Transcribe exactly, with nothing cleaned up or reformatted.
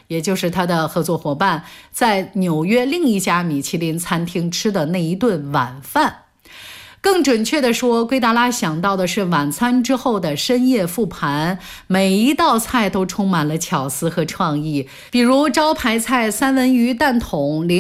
也就是他的合作伙伴，在纽约另一家米其林餐厅吃的那一顿晚饭。更准确地说，圭达拉想到的是晚餐之后的深夜复盘，每一道菜都充满了巧思和创意，比如招牌菜三文鱼蛋筒